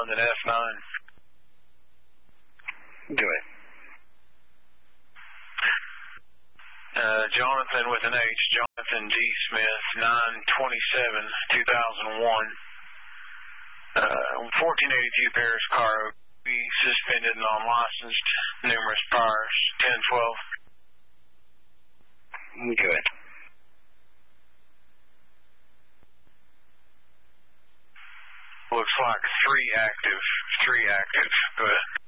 London F9. Go ahead. Jonathan with an H, Jonathan D. Smith, 9/27/2001. 1482 Paris car, suspended and unlicensed, numerous priors, 1012. Go ahead. Looks like three active. Go ahead.